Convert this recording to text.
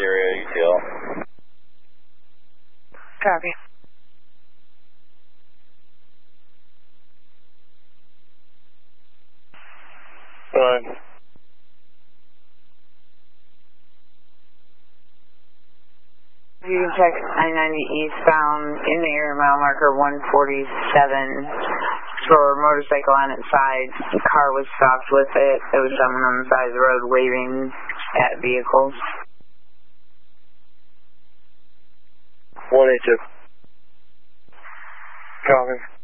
area ETL. Copy. Fine. You can check I-90 eastbound in the area mile marker 147 for motorcycle on its side. The car was stopped with it. There was someone on the side of the road waving at vehicles. 182. Copy.